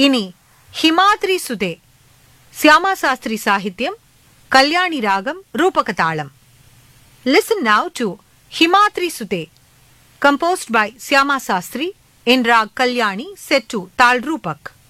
இனி ஹிமாத்ரி சுதே, சியாமா சாஸ்திரி சாகித்யம், கல்யாணி ராகம், ரூபக தாளம். Listen now to Himatri Sute, composed by Syama Sastri in Rag Kalyani, set to Tal Rupak.